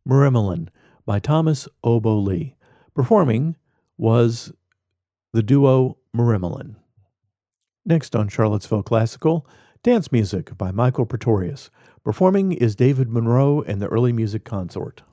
Merimelin by Thomas Obo Lee. Performing was the duo Merimelin. Next on Charlottesville Classical, Dance Music by Michael Pretorius. Performing is David Monroe and the Early Music Consort.